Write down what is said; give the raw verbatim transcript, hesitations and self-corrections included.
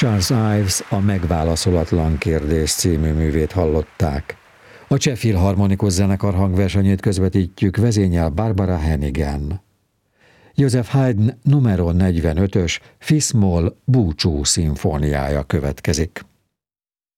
Charles Ives A megválaszolatlan kérdés című művét hallották. A Cseh Filharmonikus Zenekar hangversenyét közvetítjük, vezényel Barbara Hannigan. Joseph Haydn numero negyvenötös Fis-moll búcsú szimfóniája következik.